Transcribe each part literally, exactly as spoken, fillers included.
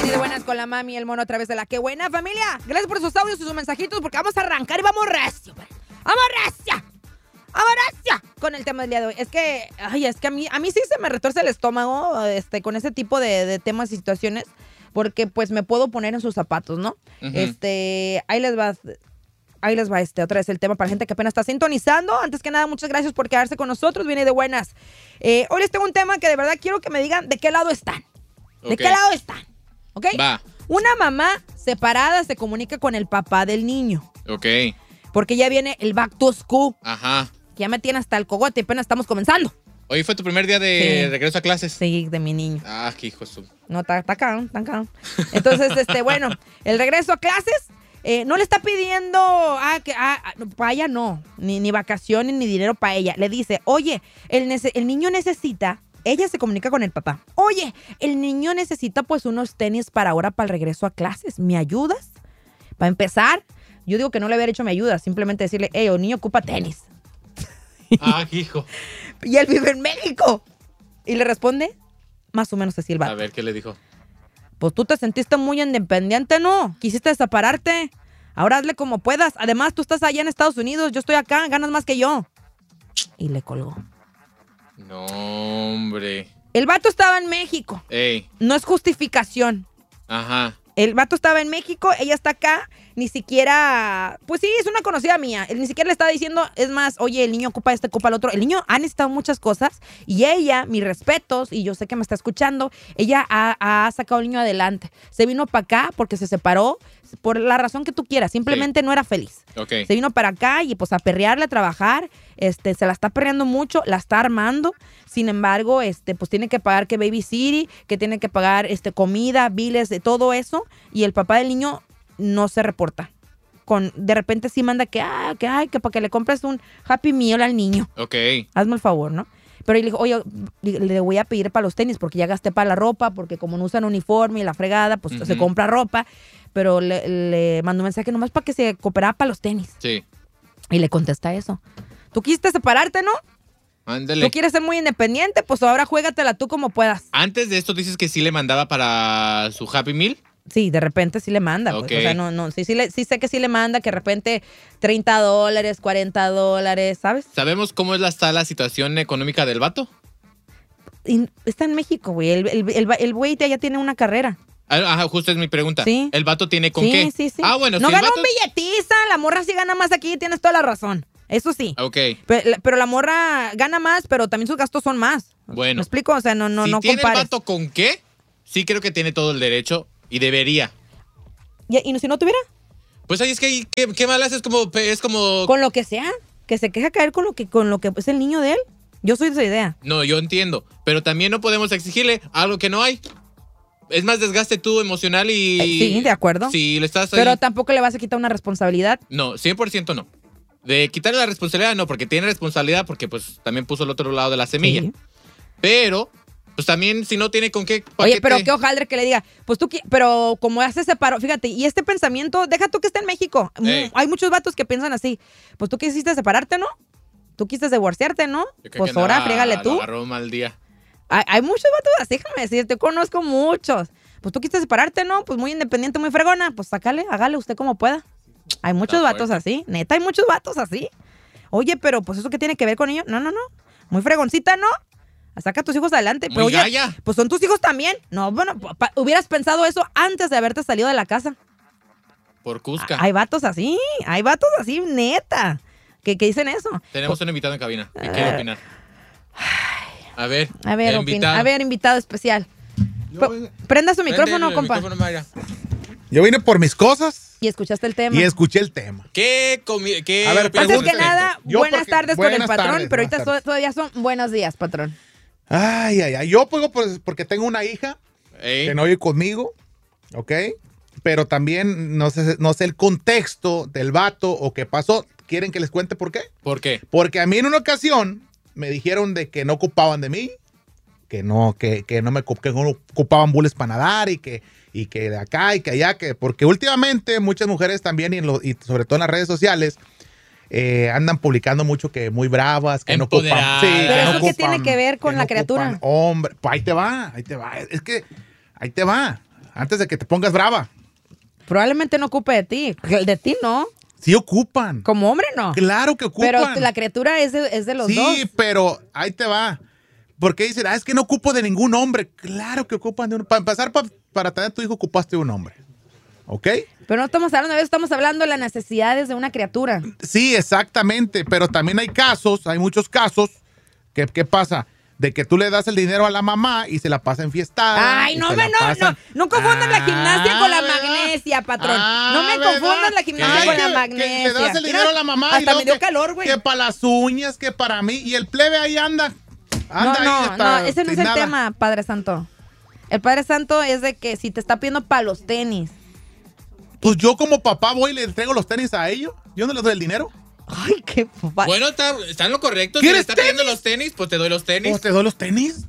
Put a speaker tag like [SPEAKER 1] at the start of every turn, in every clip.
[SPEAKER 1] De buenas con la mami y el mono a través de la que buena familia. Gracias por sus audios y sus mensajitos porque vamos a arrancar y vamos recio. ¡Vamos recia! ¡Vamos recia! Con el tema del día de hoy. Es que, ay, es que a mí, a mí sí se me retuerce el estómago este, con ese tipo de, de temas y situaciones porque pues me puedo poner en sus zapatos, ¿no? Uh-huh. Este, ahí les va... Ahí les va este, otra vez el tema para gente que apenas está sintonizando. Antes que nada, muchas gracias por quedarse con nosotros. Viene de buenas. Eh, hoy les tengo un tema que de verdad quiero que me digan de qué lado están. ¿De okay. qué lado están? ¿Ok?
[SPEAKER 2] Va.
[SPEAKER 1] Una mamá separada se comunica con el papá del niño.
[SPEAKER 2] Ok.
[SPEAKER 1] Porque ya viene el back to school.
[SPEAKER 2] Ajá.
[SPEAKER 1] Que ya me tiene hasta el cogote y apenas estamos comenzando.
[SPEAKER 2] Hoy fue tu primer día de sí. regreso a clases.
[SPEAKER 1] Sí, de mi niño.
[SPEAKER 2] Ah, qué hijo su.
[SPEAKER 1] No, está acá, está acá. Entonces, este, bueno, el regreso a clases. Eh, no le está pidiendo ah, que, ah, para ella no, ni, ni vacaciones ni dinero para ella. Le dice, oye, el, nece- el niño necesita, ella se comunica con el papá. Oye, el niño necesita pues unos tenis para ahora para el regreso a clases. ¿Me ayudas? Para empezar, yo digo que no le había hecho me ayudas, simplemente decirle, hey, el niño ocupa tenis.
[SPEAKER 2] Ah, hijo.
[SPEAKER 1] Y él vive en México. Y le responde, más o menos así el vato.
[SPEAKER 2] A ver, ¿qué le dijo?
[SPEAKER 1] Pues tú te sentiste muy independiente, ¿no? Quisiste separarte. Ahora hazle como puedas. Además, tú estás allá en Estados Unidos, yo estoy acá, ganas más que yo. Y le colgó.
[SPEAKER 2] No, hombre.
[SPEAKER 1] El vato estaba en México.
[SPEAKER 2] Ey.
[SPEAKER 1] No es justificación.
[SPEAKER 2] Ajá.
[SPEAKER 1] El vato estaba en México, ella está acá, ni siquiera... Pues sí, es una conocida mía. Él ni siquiera le estaba diciendo, es más, oye, el niño ocupa este, ocupa el otro. El niño ha necesitado muchas cosas y ella, mis respetos, y yo sé que me está escuchando, ella ha, ha sacado al niño adelante. Se vino para acá porque se separó, por la razón que tú quieras, simplemente sí. no era feliz.
[SPEAKER 2] Okay.
[SPEAKER 1] Se vino para acá y pues a perrearle, a trabajar, este, se la está perreando mucho, la está armando. Sin embargo, este, pues tiene que pagar que Baby City, que tiene que pagar este, comida, biles, de todo eso. Y el papá del niño no se reporta. Con, de repente sí manda que, ah, que, ay, que para que le compres un Happy Meal al niño.
[SPEAKER 2] Ok.
[SPEAKER 1] Hazme el favor, ¿no? Pero le dijo, oye, le voy a pedir para los tenis porque ya gasté para la ropa, porque como no usan uniforme y la fregada, pues uh-huh. se compra ropa. Pero le, le mandó un mensaje nomás para que se cooperara para los tenis.
[SPEAKER 2] Sí.
[SPEAKER 1] Y le contesta eso. Tú quisiste separarte, ¿no?
[SPEAKER 2] Ándale.
[SPEAKER 1] Tú quieres ser muy independiente, pues ahora juégatela tú como puedas.
[SPEAKER 2] Antes de esto dices que sí le mandaba para su Happy Meal.
[SPEAKER 1] Sí, de repente sí le manda.
[SPEAKER 2] Okay.
[SPEAKER 1] Pues, o sea, no, no, sí, sí, le, sí sé que sí le manda, que de repente treinta dólares, cuarenta dólares, ¿sabes?
[SPEAKER 2] ¿Sabemos cómo es la, está la situación económica del vato?
[SPEAKER 1] Y está en México, güey. El, el, el, el güey ya tiene una carrera.
[SPEAKER 2] Ajá, justo es mi pregunta.
[SPEAKER 1] Sí.
[SPEAKER 2] ¿El vato tiene con
[SPEAKER 1] sí,
[SPEAKER 2] qué?
[SPEAKER 1] Sí, sí, sí.
[SPEAKER 2] Ah, bueno,
[SPEAKER 1] no
[SPEAKER 2] si
[SPEAKER 1] gana
[SPEAKER 2] el vato...
[SPEAKER 1] un billetiza, la morra sí gana más aquí, tienes toda la razón. Eso sí.
[SPEAKER 2] Ok.
[SPEAKER 1] Pero, pero la morra gana más, pero también sus gastos son más.
[SPEAKER 2] Bueno.
[SPEAKER 1] ¿Me explico? O sea, no, no,
[SPEAKER 2] si
[SPEAKER 1] no
[SPEAKER 2] tiene
[SPEAKER 1] compares.
[SPEAKER 2] el vato con qué, sí creo que tiene todo el derecho y debería.
[SPEAKER 1] ¿Y, y si no tuviera?
[SPEAKER 2] Pues ahí es que qué, qué mal haces, como, es como...
[SPEAKER 1] Con lo que sea, que se queja caer con lo que, con lo que es el niño de él. Yo soy de esa idea.
[SPEAKER 2] No, yo entiendo, pero también no podemos exigirle algo que no hay. Es más desgaste tú emocional y...
[SPEAKER 1] Sí, de acuerdo.
[SPEAKER 2] Si le estás ahí...
[SPEAKER 1] Pero tampoco le vas a quitar una responsabilidad.
[SPEAKER 2] No, cien por ciento no. De quitarle la responsabilidad no, porque tiene responsabilidad porque pues también puso el otro lado de la semilla. Sí. Pero... Pues también, si no tiene con qué...
[SPEAKER 1] Oye,
[SPEAKER 2] qué
[SPEAKER 1] pero
[SPEAKER 2] te...
[SPEAKER 1] qué hojaldre que le diga, pues tú, pero como ya se separó, fíjate, y este pensamiento, deja tú que esté en México.
[SPEAKER 2] Ey.
[SPEAKER 1] Hay muchos vatos que piensan así, pues tú quisiste separarte, ¿no? Tú quisiste divorciarte, ¿no? Pues ahora andaba, friégale tú.
[SPEAKER 2] Lo agarró mal día.
[SPEAKER 1] Hay, hay muchos vatos así, déjame decirte, conozco muchos. Pues tú quisiste separarte, ¿no? Pues muy independiente, muy fregona, pues sácale, hágale usted como pueda. Hay muchos Está vatos fuerte. así, neta, hay muchos vatos así. Oye, pero pues eso qué tiene que ver con ellos, no, no, no, muy fregoncita, ¿no? Saca a tus hijos adelante.
[SPEAKER 2] Muy
[SPEAKER 1] pero oye,
[SPEAKER 2] galla.
[SPEAKER 1] Pues son tus hijos también. No, bueno, pa, hubieras pensado eso antes de haberte salido de la casa.
[SPEAKER 2] Por Cusca.
[SPEAKER 1] Hay vatos así, hay vatos así, neta, que, que dicen eso.
[SPEAKER 2] Tenemos
[SPEAKER 1] pues,
[SPEAKER 2] un invitado en cabina. ¿Qué uh, quiere opinar? A ver,
[SPEAKER 1] a ver,
[SPEAKER 2] invitado.
[SPEAKER 1] a ver, invitado especial. Yo, Prenda su micrófono,
[SPEAKER 2] el
[SPEAKER 1] compa.
[SPEAKER 2] Micrófono, Mayra.
[SPEAKER 3] Yo vine por mis cosas.
[SPEAKER 1] Y escuchaste el tema.
[SPEAKER 3] Y escuché el tema.
[SPEAKER 2] ¿Qué? Comi- qué
[SPEAKER 1] a ver, antes que nada,
[SPEAKER 3] Yo
[SPEAKER 1] buenas
[SPEAKER 3] porque,
[SPEAKER 1] tardes
[SPEAKER 3] buenas
[SPEAKER 1] con el patrón,
[SPEAKER 3] tardes,
[SPEAKER 1] pero ahorita
[SPEAKER 3] tardes.
[SPEAKER 1] todavía son buenos días, patrón.
[SPEAKER 3] Ay, ay, ay. Yo puedo pues, porque tengo una hija
[SPEAKER 2] Ey.
[SPEAKER 3] que no vive conmigo, ¿ok? Pero también no sé, no sé el contexto del vato o qué pasó. ¿Quieren que les cuente por qué?
[SPEAKER 2] ¿Por qué?
[SPEAKER 3] Porque a mí en una ocasión me dijeron de que no ocupaban de mí, que no, que, que no me que no ocupaban bules para nadar y que, y que de acá y que allá, que porque últimamente muchas mujeres también y, en lo, y sobre todo en las redes sociales eh, andan publicando mucho que muy bravas, que no ocupan. Sí,
[SPEAKER 1] pero
[SPEAKER 3] que
[SPEAKER 1] eso
[SPEAKER 3] no
[SPEAKER 1] qué
[SPEAKER 3] ocupan,
[SPEAKER 1] tiene que ver con
[SPEAKER 3] que
[SPEAKER 1] la
[SPEAKER 3] no
[SPEAKER 1] criatura.
[SPEAKER 3] Hombre, pues ahí te va, ahí te va. Es que ahí te va. Antes de que te pongas brava.
[SPEAKER 1] Probablemente no ocupe de ti. De ti no.
[SPEAKER 3] Sí ocupan.
[SPEAKER 1] Como hombre no.
[SPEAKER 3] Claro que ocupan.
[SPEAKER 1] Pero la criatura es de, es de los
[SPEAKER 3] sí,
[SPEAKER 1] dos.
[SPEAKER 3] Sí, pero ahí te va. Porque dicen, ah, es que no ocupo de ningún hombre. Claro que ocupan de uno. Para empezar, pa, para tener a tu hijo ocupaste de un hombre. ¿Ok?
[SPEAKER 1] Pero no estamos hablando de eso, estamos hablando de las necesidades de una criatura.
[SPEAKER 3] Sí, exactamente. Pero también hay casos, hay muchos casos. Que, ¿Qué pasa? De que tú le das el dinero a la mamá y se la pasa enfiestada.
[SPEAKER 1] Ay, no, me, no, no, no confundan la gimnasia con la magnesia, patrón.
[SPEAKER 3] Ah,
[SPEAKER 1] no me
[SPEAKER 3] ¿verdad?
[SPEAKER 1] confundan la gimnasia
[SPEAKER 3] Ay,
[SPEAKER 1] con
[SPEAKER 3] que-
[SPEAKER 1] la
[SPEAKER 3] que
[SPEAKER 1] magnesia.
[SPEAKER 3] le das el dinero
[SPEAKER 1] Mira,
[SPEAKER 3] a la mamá y
[SPEAKER 1] hasta
[SPEAKER 3] luego
[SPEAKER 1] me dio
[SPEAKER 3] que-
[SPEAKER 1] calor, güey.
[SPEAKER 3] Que para las uñas, que para mí. Y el plebe ahí anda.
[SPEAKER 1] No,
[SPEAKER 3] Anda
[SPEAKER 1] no,
[SPEAKER 3] ahí hasta
[SPEAKER 1] no, ese no es
[SPEAKER 3] sin
[SPEAKER 1] el
[SPEAKER 3] nada.
[SPEAKER 1] tema, Padre Santo. El Padre Santo es de que si te está pidiendo para los tenis.
[SPEAKER 3] Pues yo como papá voy y le entrego los tenis a ellos. Yo no les doy el dinero.
[SPEAKER 1] Ay, qué papá.
[SPEAKER 2] Bueno, está, está en lo correcto. Si le
[SPEAKER 3] ¿Quieres
[SPEAKER 2] está pidiendo los tenis, pues te doy los tenis.
[SPEAKER 3] ¿O te doy los tenis?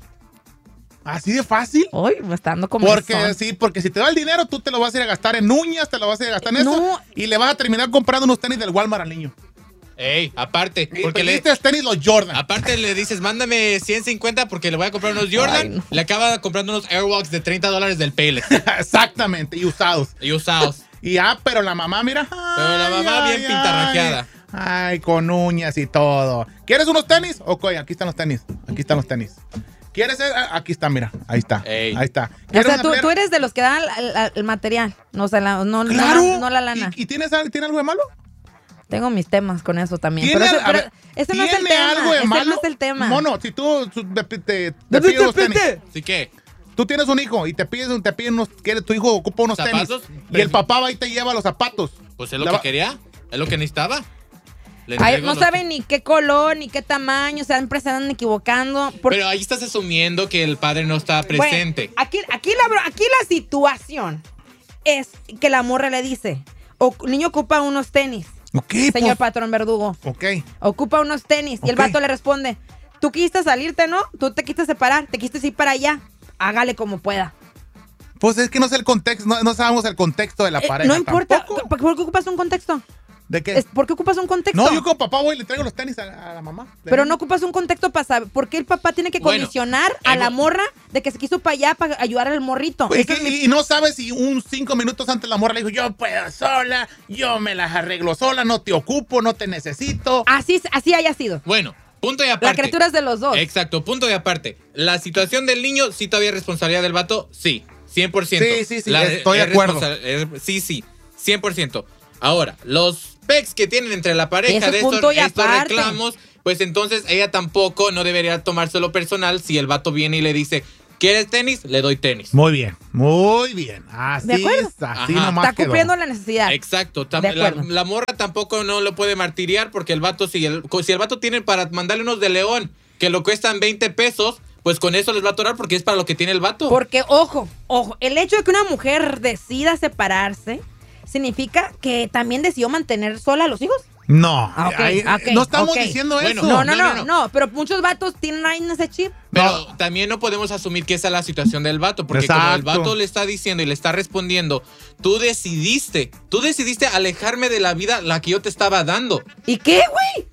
[SPEAKER 3] Así de fácil.
[SPEAKER 1] Ay, me está dando como
[SPEAKER 3] Porque sí, porque si te da el dinero, tú te lo vas a ir a gastar en uñas, te lo vas a ir a gastar en
[SPEAKER 1] No.
[SPEAKER 3] eso. Y le vas a terminar comprando unos tenis del Walmart al niño.
[SPEAKER 2] Ey, aparte,
[SPEAKER 3] Porque
[SPEAKER 2] porque
[SPEAKER 3] le
[SPEAKER 2] le,
[SPEAKER 3] diste tenis los Jordan.
[SPEAKER 2] aparte le dices, mándame ciento cincuenta porque le voy a comprar unos Jordan.
[SPEAKER 1] Ay, no.
[SPEAKER 2] Le acaba comprando unos Airwalks de treinta dólares del Payless
[SPEAKER 3] Exactamente, y usados.
[SPEAKER 2] y usados.
[SPEAKER 3] Y ah, pero la mamá, mira.
[SPEAKER 2] Pero la mamá bien pintarrajeada.
[SPEAKER 3] Ay, con uñas y todo. ¿Quieres unos tenis? Ok, aquí están los tenis. Aquí están los tenis. ¿Quieres? eh? Aquí está, mira. Ahí está.
[SPEAKER 2] Ey.
[SPEAKER 3] Ahí está.
[SPEAKER 1] O
[SPEAKER 3] ¿Quieres
[SPEAKER 1] sea,
[SPEAKER 3] una
[SPEAKER 1] tú,
[SPEAKER 3] playera?
[SPEAKER 1] tú eres de los que dan el, el- el material, no, o sea, la, no, no
[SPEAKER 3] Claro.
[SPEAKER 1] la- no la lana.
[SPEAKER 3] ¿Y, y tienes, tiene algo de malo?
[SPEAKER 1] Tengo mis temas con eso también.
[SPEAKER 3] ¿Tiene,
[SPEAKER 1] Pero, ese,
[SPEAKER 3] a
[SPEAKER 1] pero
[SPEAKER 3] ver,
[SPEAKER 1] ese no es el
[SPEAKER 3] ¿tiene
[SPEAKER 1] tema.
[SPEAKER 3] algo de
[SPEAKER 1] ese
[SPEAKER 3] malo?
[SPEAKER 1] no es el tema.
[SPEAKER 3] Mono, si tú su- te, te, te pides los tenis.
[SPEAKER 2] Así que,
[SPEAKER 3] Tú tienes un hijo y te pides, te piden unos, quiere, tu hijo ocupa unos
[SPEAKER 2] ¿zapatos?
[SPEAKER 3] tenis. Y el papá va y te lleva los zapatos.
[SPEAKER 2] pues es lo
[SPEAKER 3] La
[SPEAKER 2] que
[SPEAKER 3] va-
[SPEAKER 2] quería, es lo que necesitaba. Le
[SPEAKER 1] Ay,
[SPEAKER 2] entrego
[SPEAKER 1] no
[SPEAKER 2] los-
[SPEAKER 1] saben ni qué color, ni qué tamaño, siempre se andan equivocando. Por-
[SPEAKER 2] Pero ahí estás asumiendo que el padre no está
[SPEAKER 1] Bueno,
[SPEAKER 2] presente.
[SPEAKER 1] aquí, aquí, la, bro- aquí la situación es que la morra le dice, o, el niño ocupa unos tenis,
[SPEAKER 3] Ok,
[SPEAKER 1] señor
[SPEAKER 3] pues,
[SPEAKER 1] patrón verdugo.
[SPEAKER 3] ok.
[SPEAKER 1] Ocupa unos tenis. Y el
[SPEAKER 3] Ok.
[SPEAKER 1] vato le responde, tú quisiste salirte, ¿no? Tú te quisiste separar, te quisiste ir para allá. Hágale como pueda.
[SPEAKER 3] Pues es que no sé el contexto, no, no sabemos el contexto de la
[SPEAKER 1] Eh,
[SPEAKER 3] pareja.
[SPEAKER 1] no importa.
[SPEAKER 3] tampoco.
[SPEAKER 1] ¿Por ¿Por qué ocupas un contexto?
[SPEAKER 3] ¿De qué?
[SPEAKER 1] Es- ¿Por qué ocupas un contexto?
[SPEAKER 3] No, yo como papá voy y le traigo los tenis a, a la mamá.
[SPEAKER 1] Pero no ocupas un contexto para saber por qué el papá tiene que
[SPEAKER 2] Bueno,
[SPEAKER 1] condicionar a
[SPEAKER 2] eh,
[SPEAKER 1] la
[SPEAKER 2] bu-
[SPEAKER 1] morra de que se quiso para allá para ayudar al morrito.
[SPEAKER 3] Pues,
[SPEAKER 1] Esa es
[SPEAKER 3] ¿qué?
[SPEAKER 1] mi-
[SPEAKER 3] y, y no sabes si un cinco minutos antes la morra le dijo, yo puedo sola, yo me las arreglo sola, no te ocupo, no te necesito.
[SPEAKER 1] Así, así haya sido.
[SPEAKER 2] Bueno, punto y
[SPEAKER 1] La
[SPEAKER 2] aparte.
[SPEAKER 1] criatura es de los dos.
[SPEAKER 2] Exacto, punto y aparte. La situación del niño, sí todavía es responsabilidad del vato, sí, cien por ciento.
[SPEAKER 3] Sí, sí, sí, estoy de acuerdo.
[SPEAKER 2] responsa- es- sí, sí, cien por ciento. Ahora, los pecs que tienen entre la pareja
[SPEAKER 1] Eso es
[SPEAKER 2] de estos,
[SPEAKER 1] punto y
[SPEAKER 2] estos
[SPEAKER 1] aparte.
[SPEAKER 2] reclamos, pues entonces ella tampoco no debería tomárselo personal si el vato viene y le dice, ¿quieres tenis? Le doy tenis.
[SPEAKER 3] Muy bien, muy bien. Así,
[SPEAKER 1] ¿De acuerdo?
[SPEAKER 3] es, así
[SPEAKER 2] Ajá.
[SPEAKER 3] nomás
[SPEAKER 1] Está
[SPEAKER 3] quedó.
[SPEAKER 1] cumpliendo la necesidad.
[SPEAKER 2] Exacto. Tam-
[SPEAKER 1] De
[SPEAKER 2] la,
[SPEAKER 1] acuerdo.
[SPEAKER 2] la morra tampoco no lo puede martiriar porque el vato, si el, si el vato tiene para mandarle unos de León que lo cuestan veinte pesos, pues con eso les va a atorar porque es para lo que tiene el vato.
[SPEAKER 1] Porque, ojo, ojo, el hecho de que una mujer decida separarse significa que también decidió mantener sola a los hijos.
[SPEAKER 3] No,
[SPEAKER 1] Ah, ok,
[SPEAKER 3] ahí-
[SPEAKER 1] ok,
[SPEAKER 3] no estamos
[SPEAKER 1] ok.
[SPEAKER 3] diciendo
[SPEAKER 2] Bueno,
[SPEAKER 3] eso.
[SPEAKER 1] No, no,
[SPEAKER 2] no,
[SPEAKER 1] no,
[SPEAKER 2] no,
[SPEAKER 1] no, pero muchos vatos tienen ahí en ese chip.
[SPEAKER 2] Pero
[SPEAKER 3] No.
[SPEAKER 2] también no podemos asumir que esa es la situación del vato, porque como el
[SPEAKER 3] Exacto.
[SPEAKER 2] vato le está diciendo y le está respondiendo, tú decidiste, tú decidiste alejarme de la vida la que yo te estaba dando.
[SPEAKER 1] ¿Y qué, güey?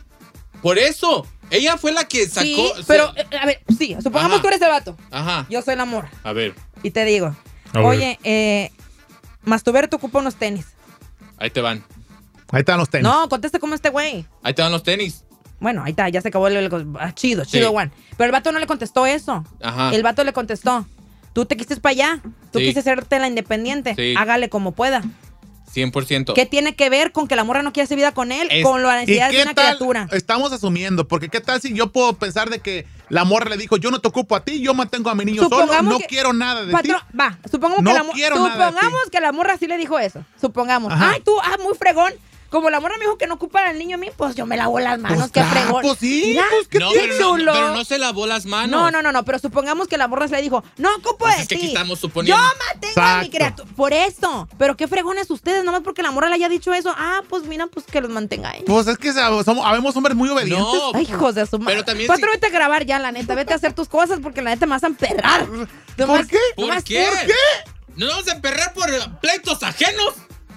[SPEAKER 2] Por eso, ella fue la que sacó.
[SPEAKER 1] Sí,
[SPEAKER 2] se-
[SPEAKER 1] pero, eh, a ver, sí, supongamos
[SPEAKER 2] Ajá.
[SPEAKER 1] tú eres el vato.
[SPEAKER 2] Ajá.
[SPEAKER 1] Yo soy la morra.
[SPEAKER 2] A ver,
[SPEAKER 1] Y te digo,
[SPEAKER 3] A ver.
[SPEAKER 1] oye, eh, Masturberto ocupa unos tenis.
[SPEAKER 2] ahí te van.
[SPEAKER 3] Ahí están los tenis.
[SPEAKER 1] No, contesta como este güey.
[SPEAKER 2] Ahí te van los tenis.
[SPEAKER 1] Bueno, ahí está, ya se acabó el... el- ah, chido, chido,
[SPEAKER 2] Sí.
[SPEAKER 1] Juan. Pero el vato no le contestó eso.
[SPEAKER 2] Ajá.
[SPEAKER 1] El vato le contestó, tú te quisiste para allá. Tú
[SPEAKER 2] Sí.
[SPEAKER 1] quisiste hacerte la independiente.
[SPEAKER 2] Sí.
[SPEAKER 1] Hágale como pueda.
[SPEAKER 2] cien por ciento.
[SPEAKER 1] ¿Qué tiene que ver con que la morra no quiere hacer vida con él?
[SPEAKER 2] Es-
[SPEAKER 1] con la
[SPEAKER 3] ¿Y
[SPEAKER 1] necesidad de
[SPEAKER 3] qué
[SPEAKER 1] una
[SPEAKER 3] tal?
[SPEAKER 1] criatura.
[SPEAKER 3] Estamos asumiendo, porque qué tal si yo puedo pensar de que la morra le dijo, yo no te ocupo a ti, yo mantengo a mi niño solo,
[SPEAKER 1] Supongamos
[SPEAKER 3] no
[SPEAKER 1] que-
[SPEAKER 3] quiero nada de
[SPEAKER 1] Patrón,
[SPEAKER 3] ti.
[SPEAKER 1] va, supongamos
[SPEAKER 3] No
[SPEAKER 1] que la mo-
[SPEAKER 3] quiero nada de
[SPEAKER 1] supongamos
[SPEAKER 3] ti.
[SPEAKER 1] que la morra sí le dijo eso. Supongamos.
[SPEAKER 3] Ajá.
[SPEAKER 1] Ay, tú, ah, muy fregón. Como la morra me dijo que no ocupa al niño a mí, pues yo me lavo las manos,
[SPEAKER 3] Pues
[SPEAKER 1] qué
[SPEAKER 3] claro,
[SPEAKER 1] fregón.
[SPEAKER 3] pues sí,
[SPEAKER 1] Mira,
[SPEAKER 3] pues, ¿qué
[SPEAKER 2] No,
[SPEAKER 1] qué
[SPEAKER 2] pero no,
[SPEAKER 1] chulo.
[SPEAKER 2] pero no se lavó las manos.
[SPEAKER 1] No, no, no, no, pero supongamos que la morra se le dijo, no ocupo
[SPEAKER 2] Pues
[SPEAKER 1] de
[SPEAKER 2] es que
[SPEAKER 1] ti.
[SPEAKER 2] aquí estamos suponiendo.
[SPEAKER 1] Yo mantengo a mi
[SPEAKER 3] Exacto.
[SPEAKER 1] criatura. Por eso. Pero qué fregones ustedes, nomás porque la morra le haya dicho eso. Ah, pues mira, pues que los mantenga ella.
[SPEAKER 3] Pues es que somos, habemos hombres muy obedientes.
[SPEAKER 2] No,
[SPEAKER 1] Ay, hijos de su madre.
[SPEAKER 2] Pero también
[SPEAKER 1] Patrón,
[SPEAKER 2] si-
[SPEAKER 1] vete a grabar ya, la neta. Vete a hacer tus cosas porque la neta me vas a emperrar.
[SPEAKER 3] ¿Por qué?
[SPEAKER 2] ¿Por
[SPEAKER 1] nomás-
[SPEAKER 2] qué?
[SPEAKER 3] ¿Por qué?
[SPEAKER 2] ¿Nos vamos a emperrar por pleitos ajenos?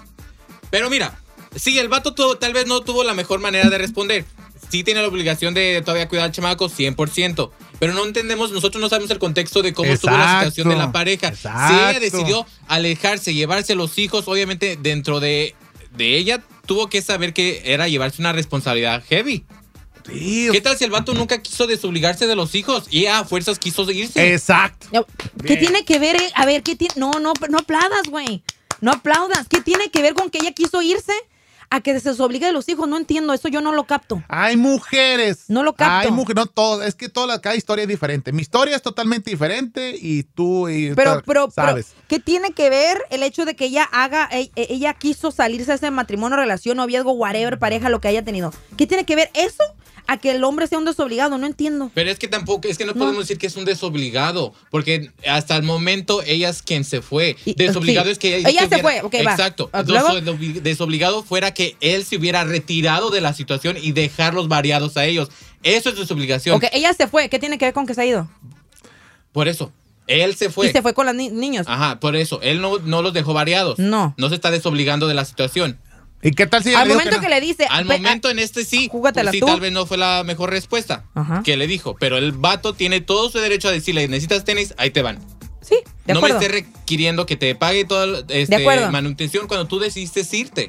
[SPEAKER 2] Pero mira, sí, el vato tuvo- tal vez no tuvo la mejor manera de responder. Sí tiene la obligación de todavía cuidar al chamaco, cien por ciento. pero no entendemos, nosotros no sabemos el contexto de cómo estuvo la situación de la pareja.
[SPEAKER 3] Exacto.
[SPEAKER 2] Si ella decidió alejarse, llevarse a los hijos, obviamente dentro de, de ella tuvo que saber que era llevarse una responsabilidad heavy.
[SPEAKER 3] Sí.
[SPEAKER 2] ¿Qué tal si el vato nunca quiso desobligarse de los hijos y a fuerzas quiso irse?
[SPEAKER 3] Exacto.
[SPEAKER 1] ¿Qué
[SPEAKER 3] Bien.
[SPEAKER 1] tiene que ver? eh? A ver, ¿qué tiene? No, no, no aplaudas, güey. No aplaudas. ¿Qué tiene que ver con que ella quiso irse a que se desobligue de los hijos? No entiendo, eso yo no lo capto.
[SPEAKER 3] Hay mujeres.
[SPEAKER 1] No lo capto.
[SPEAKER 3] Hay mujeres, no todo. Es que toda la, cada historia es diferente. Mi historia es totalmente diferente y tú y
[SPEAKER 1] Pero,
[SPEAKER 3] tú
[SPEAKER 1] pero, pero,
[SPEAKER 3] sabes.
[SPEAKER 1] ¿qué tiene que ver el hecho de que ella haga, e- e- ella quiso salirse de ese matrimonio, relación, noviazgo, whatever, pareja, lo que haya tenido? ¿Qué tiene que ver eso a que el hombre sea un desobligado? No entiendo.
[SPEAKER 2] Pero es que tampoco, es que no,
[SPEAKER 1] No.
[SPEAKER 2] podemos decir que es un desobligado, porque hasta el momento ella es quien se fue.
[SPEAKER 1] Y-
[SPEAKER 2] Desobligado
[SPEAKER 1] sí.
[SPEAKER 2] es que
[SPEAKER 1] Ella se
[SPEAKER 2] hubiera-
[SPEAKER 1] fue, ok, va.
[SPEAKER 2] Exacto.
[SPEAKER 1] Ah, luego.
[SPEAKER 2] Desobli- Desobligado fuera que él se hubiera retirado de la situación y dejarlos variados a ellos. Eso es desobligación.
[SPEAKER 1] Ok, ella se fue. ¿Qué tiene que ver con que se ha ido?
[SPEAKER 2] Por eso. Él se fue.
[SPEAKER 1] Y se fue con los ni- niños.
[SPEAKER 2] Ajá, por eso. Él no, no los dejó variados.
[SPEAKER 1] No.
[SPEAKER 2] No se está desobligando de la situación.
[SPEAKER 3] ¿Y qué tal si ella
[SPEAKER 1] Al
[SPEAKER 3] le dijo
[SPEAKER 1] momento
[SPEAKER 3] no?
[SPEAKER 1] que le dice...
[SPEAKER 2] Al
[SPEAKER 1] ve-
[SPEAKER 2] momento en este sí,
[SPEAKER 1] Júgatela
[SPEAKER 2] sí,
[SPEAKER 1] tú.
[SPEAKER 2] tal vez no fue la mejor respuesta
[SPEAKER 1] Ajá.
[SPEAKER 2] que le dijo, pero el vato tiene todo su derecho a decirle, necesitas tenis, ahí te van.
[SPEAKER 1] Sí, de
[SPEAKER 2] No me
[SPEAKER 1] acuerdo.
[SPEAKER 2] estés requiriendo que te pague toda
[SPEAKER 1] De
[SPEAKER 2] este,
[SPEAKER 1] acuerdo.
[SPEAKER 2] manutención cuando tú decidiste irte.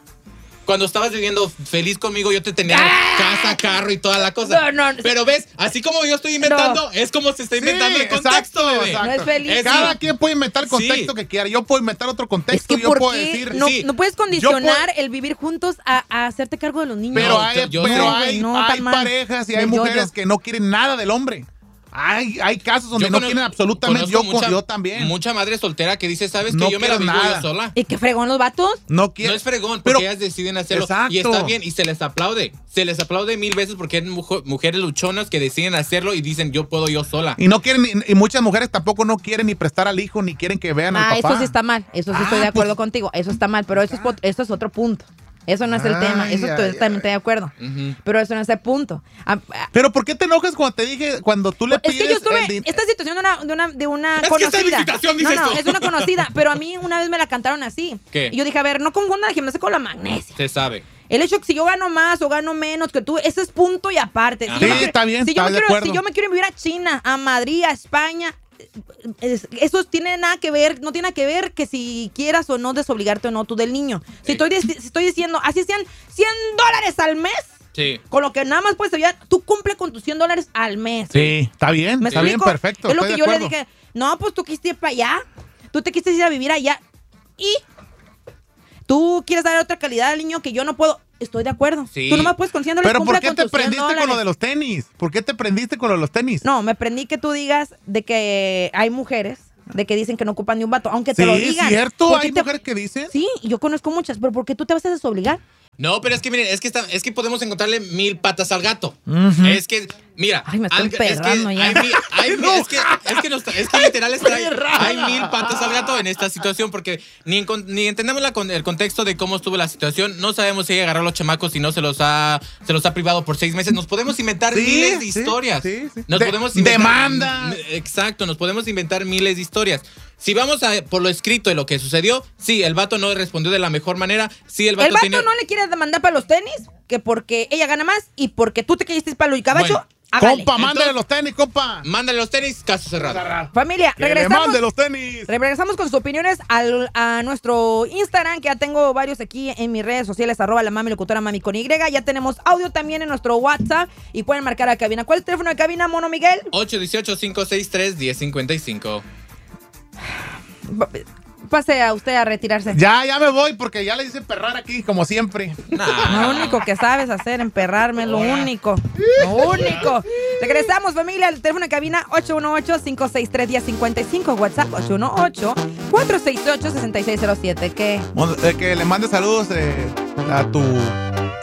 [SPEAKER 2] Cuando estabas viviendo feliz conmigo, yo te tenía
[SPEAKER 1] ¡Ah!
[SPEAKER 2] casa, carro y toda la cosa.
[SPEAKER 1] No, no.
[SPEAKER 2] Pero ves, así como yo estoy inventando,
[SPEAKER 1] No.
[SPEAKER 2] es como se está
[SPEAKER 3] Sí,
[SPEAKER 2] inventando el contexto,
[SPEAKER 3] exacto,
[SPEAKER 2] bebé.
[SPEAKER 3] exacto.
[SPEAKER 1] No es feliz.
[SPEAKER 2] Es-
[SPEAKER 3] Cada quien puede inventar el contexto
[SPEAKER 2] Sí.
[SPEAKER 3] que quiera. Yo puedo inventar otro
[SPEAKER 1] Es
[SPEAKER 3] contexto.
[SPEAKER 1] que
[SPEAKER 3] yo
[SPEAKER 1] ¿por
[SPEAKER 3] puedo
[SPEAKER 1] qué
[SPEAKER 3] decir.
[SPEAKER 1] no,
[SPEAKER 2] sí.
[SPEAKER 1] no puedes
[SPEAKER 3] Yo
[SPEAKER 1] condicionar
[SPEAKER 3] puedo-
[SPEAKER 1] el vivir juntos a, a hacerte cargo de los niños?
[SPEAKER 3] Pero
[SPEAKER 2] No,
[SPEAKER 3] hay,
[SPEAKER 2] yo
[SPEAKER 3] pero
[SPEAKER 2] sé.
[SPEAKER 3] hay,
[SPEAKER 1] No,
[SPEAKER 3] hay
[SPEAKER 1] tan mal.
[SPEAKER 3] parejas y hay
[SPEAKER 1] Del
[SPEAKER 3] mujeres
[SPEAKER 1] yo-yo.
[SPEAKER 3] que no quieren nada del hombre. Hay, hay casos donde
[SPEAKER 2] Yo
[SPEAKER 3] no
[SPEAKER 2] conozco-
[SPEAKER 3] quieren absolutamente. Yo,
[SPEAKER 2] conozco mucha-
[SPEAKER 3] yo también.
[SPEAKER 2] Mucha madre soltera que dice, ¿sabes
[SPEAKER 3] No
[SPEAKER 2] que yo me la
[SPEAKER 3] quiero
[SPEAKER 2] vivo
[SPEAKER 3] nada.
[SPEAKER 2] yo sola?
[SPEAKER 1] ¿Y qué fregón los vatos?
[SPEAKER 3] No quieren.
[SPEAKER 2] No es fregón, porque
[SPEAKER 3] Pero-
[SPEAKER 2] ellas deciden hacerlo.
[SPEAKER 3] Exacto.
[SPEAKER 2] Y está bien, y se les aplaude. Se les aplaude mil veces porque hay mujo- mujeres luchonas que deciden hacerlo y dicen, yo puedo yo sola.
[SPEAKER 3] Y no quieren, ni- y muchas mujeres tampoco no quieren ni prestar al hijo, ni quieren que vean
[SPEAKER 1] Ah,
[SPEAKER 3] al papá.
[SPEAKER 1] eso sí está mal. Eso sí
[SPEAKER 3] Ah,
[SPEAKER 1] estoy de acuerdo
[SPEAKER 3] pues-
[SPEAKER 1] contigo. Eso está mal, pero eso es, pot- eso es otro punto. Eso no es el
[SPEAKER 3] Ay,
[SPEAKER 1] tema. Eso
[SPEAKER 3] ay,
[SPEAKER 1] estoy
[SPEAKER 3] ay.
[SPEAKER 1] totalmente de acuerdo.
[SPEAKER 2] Ujú.
[SPEAKER 1] Pero eso no es el punto. Ah, ah,
[SPEAKER 3] Pero ¿por qué te enojas cuando te dije, cuando tú le
[SPEAKER 1] es
[SPEAKER 3] pides
[SPEAKER 1] que yo estuve
[SPEAKER 3] el din-
[SPEAKER 1] esta situación de una, de una, de una
[SPEAKER 2] Es que esta
[SPEAKER 1] conocida.
[SPEAKER 2] licitación
[SPEAKER 1] no,
[SPEAKER 2] dice
[SPEAKER 1] no,
[SPEAKER 2] esto.
[SPEAKER 1] es una conocida. Pero a mí una vez me la cantaron así.
[SPEAKER 2] ¿Qué?
[SPEAKER 1] Y yo dije, a ver, no confundan la gimnasia con la magnesia.
[SPEAKER 2] Se sabe.
[SPEAKER 1] El hecho que si yo gano más o gano menos que tú, ese es punto y aparte. Si
[SPEAKER 2] Sí,
[SPEAKER 1] yo me quiero-
[SPEAKER 3] está bien,
[SPEAKER 1] si yo,
[SPEAKER 3] está
[SPEAKER 1] me
[SPEAKER 3] de
[SPEAKER 1] quiero,
[SPEAKER 3] acuerdo.
[SPEAKER 1] si yo me quiero vivir a China, a Madrid, a España, es- eso tiene nada que ver, no tiene nada que ver que si quieras o no desobligarte o no tú del niño. Si
[SPEAKER 2] Sí.
[SPEAKER 1] estoy, dic- si estoy diciendo, así sean cien dólares al mes,
[SPEAKER 2] Sí.
[SPEAKER 1] con lo que nada más puedes ayudar, tú cumple con tus cien dólares al mes.
[SPEAKER 3] Sí, está bien,
[SPEAKER 1] ¿Me
[SPEAKER 3] está bien,
[SPEAKER 1] explico?
[SPEAKER 3] perfecto.
[SPEAKER 1] Es lo
[SPEAKER 3] estoy
[SPEAKER 1] que
[SPEAKER 3] de
[SPEAKER 1] yo le
[SPEAKER 3] acuerdo.
[SPEAKER 1] dije, no, pues tú quisiste ir para allá, tú te quisiste ir a vivir allá y tú quieres dar otra calidad al niño que yo no puedo. Estoy de acuerdo.
[SPEAKER 2] Sí.
[SPEAKER 1] Tú nomás puedes con cien dólares.
[SPEAKER 3] Pero ¿por
[SPEAKER 1] cumple
[SPEAKER 3] qué
[SPEAKER 1] con
[SPEAKER 3] te
[SPEAKER 1] tus cien
[SPEAKER 3] prendiste con lo
[SPEAKER 1] dólares.
[SPEAKER 3] de los tenis? ¿Por qué te prendiste con lo de los tenis?
[SPEAKER 1] No, me prendí que tú digas de que hay mujeres de que dicen que no ocupan ni un vato, aunque te
[SPEAKER 3] Sí,
[SPEAKER 1] lo
[SPEAKER 3] es
[SPEAKER 1] digan.
[SPEAKER 3] cierto,
[SPEAKER 1] ¿Por qué
[SPEAKER 3] hay
[SPEAKER 1] te-
[SPEAKER 3] mujeres que dicen.
[SPEAKER 1] Sí, yo conozco muchas, pero ¿por qué tú te vas a desobligar?
[SPEAKER 2] No, pero es que miren, es que está, es que podemos encontrarle mil patas al gato.
[SPEAKER 3] Ujú.
[SPEAKER 2] Es que, mira,
[SPEAKER 1] Ay, me estoy
[SPEAKER 2] algo- es que
[SPEAKER 1] emperrando ya.
[SPEAKER 2] hay mil- hay mil- es que, es que, nos- es que literal está, hay mil patas al gato en esta situación porque ni, encon- ni entendemos la con- el contexto de cómo estuvo la situación. No sabemos si ella agarró a los chamacos y no se los ha, se los ha privado por seis meses. Nos podemos inventar
[SPEAKER 3] Sí,
[SPEAKER 2] miles de
[SPEAKER 3] sí,
[SPEAKER 2] historias.
[SPEAKER 3] sí, sí.
[SPEAKER 2] Nos
[SPEAKER 3] De-
[SPEAKER 2] podemos inventar,
[SPEAKER 3] demanda.
[SPEAKER 2] Exacto, nos podemos inventar miles de historias. Si vamos a, por lo escrito de lo que sucedió, sí, el vato no respondió de la mejor manera. Sí, el vato,
[SPEAKER 1] El vato
[SPEAKER 2] tiene-
[SPEAKER 1] no le quiere demandar para los tenis, que porque ella gana más y porque tú te quedaste para el caballo.
[SPEAKER 2] Bueno,
[SPEAKER 1] hágale.
[SPEAKER 3] Compa, mándale
[SPEAKER 2] Entonces-
[SPEAKER 3] los tenis, compa.
[SPEAKER 2] Mándale los tenis, caso cerrado.
[SPEAKER 1] Familia,
[SPEAKER 3] Que le
[SPEAKER 1] regresamos.
[SPEAKER 3] mande los tenis.
[SPEAKER 1] Regresamos con sus opiniones al, a nuestro Instagram, que ya tengo varios aquí en mis redes sociales, arroba la mami locutora mami con Y. Ya tenemos audio también en nuestro WhatsApp y pueden marcar a cabina. ¿Cuál es el teléfono de cabina, Mono Miguel?
[SPEAKER 2] ocho uno ocho, cinco seis tres, uno cero cinco cinco.
[SPEAKER 1] Pa- Pase a usted a retirarse.
[SPEAKER 3] Ya, ya me voy porque ya le hice perrar aquí, como siempre.
[SPEAKER 1] Lo único que sabes hacer, emperrarme, lo único. Lo único. Regresamos, familia, al teléfono de cabina ocho uno ocho, cinco seis tres, uno cero cinco cinco, WhatsApp ocho uno ocho, cuatro seis ocho, seis seis cero siete. ¿Qué?
[SPEAKER 3] Eh, que le mande saludos eh, a tu